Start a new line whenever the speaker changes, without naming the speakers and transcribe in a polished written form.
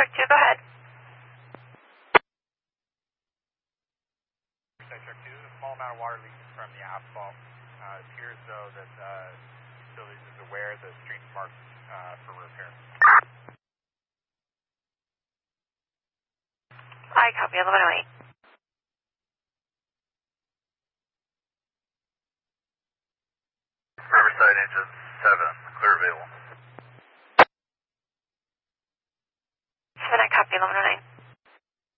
Check 2, go ahead.
Check 2, a small amount of water leaking from the asphalt. It appears though that facilities is aware the street's marked for repair.
I copy 1108.
Riverside engine 7, clear available.
7, I copy 1109.